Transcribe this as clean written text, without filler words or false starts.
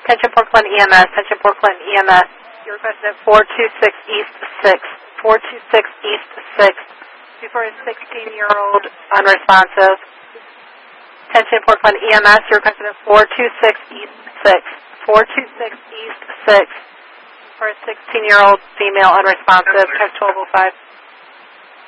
Attention Port Clinton EMS, attention Port Clinton EMS. You're requested at 426 East 6, 426 East 6. Before a 16-year-old unresponsive. Attention Port Clinton EMS, you're requested at 426 East 6, 426 East 6. For a 16-year-old female unresponsive, check 1205.